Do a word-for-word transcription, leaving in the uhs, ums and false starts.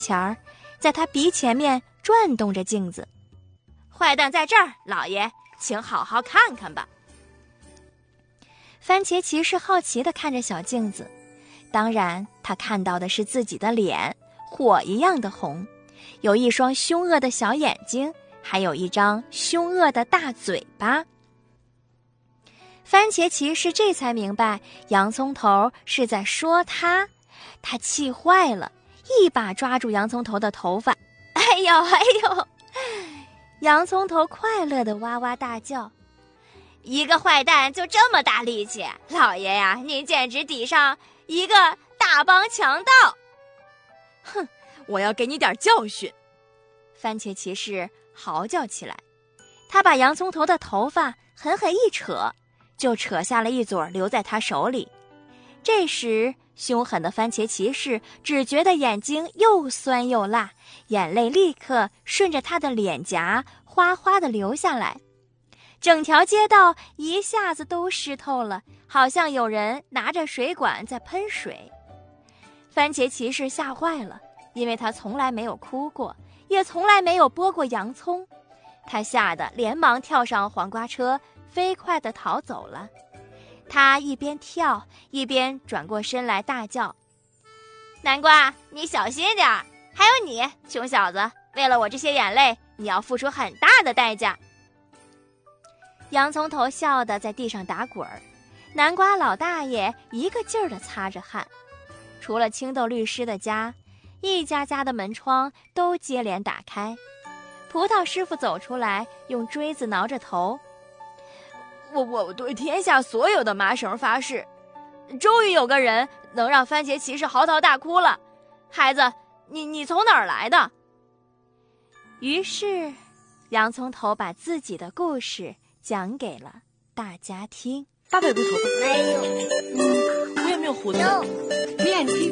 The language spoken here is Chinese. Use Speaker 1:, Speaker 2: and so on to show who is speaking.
Speaker 1: 钱儿，在他鼻前面转动着镜子。
Speaker 2: 坏蛋在这儿，老爷，请好好看看吧。
Speaker 1: 番茄骑士好奇地看着小镜子，当然他看到的是自己的脸，火一样的红，有一双凶恶的小眼睛，还有一张凶恶的大嘴巴。番茄骑士这才明白洋葱头是在说他，他气坏了，一把抓住洋葱头的头发。
Speaker 2: 哎呦哎呦！
Speaker 1: 洋葱头快乐地哇哇大叫。
Speaker 2: 一个坏蛋就这么大力气，老爷呀，您简直抵上一个大帮强盗！
Speaker 3: 哼，我要给你点教训！
Speaker 1: 番茄骑士嚎叫起来，他把洋葱头的头发狠狠一扯，就扯下了一撮留在他手里。这时凶狠的番茄骑士只觉得眼睛又酸又辣，眼泪立刻顺着他的脸颊哗哗地流下来，整条街道一下子都湿透了，好像有人拿着水管在喷水。番茄骑士吓坏了，因为他从来没有哭过，也从来没有剥过洋葱。他吓得连忙跳上黄瓜车，飞快地逃走了。他一边跳一边转过身来大叫：
Speaker 2: 南瓜，你小心点儿！还有你，穷小子，为了我这些眼泪，你要付出很大的代价。
Speaker 1: 洋葱头笑得在地上打滚儿，南瓜老大爷一个劲儿地擦着汗。除了青豆律师的家，一家家的门窗都接连打开。葡萄师傅走出来，用锥子挠着头。
Speaker 3: 我我对天下所有的麻绳发誓，终于有个人能让番茄骑士嚎啕大哭了。孩子，你你从哪儿来的？
Speaker 1: 于是，洋葱头把自己的故事讲给了大家听。
Speaker 4: 大嘴龟头发，
Speaker 2: 没有，
Speaker 4: 嗯，我也没有胡子，你眼睛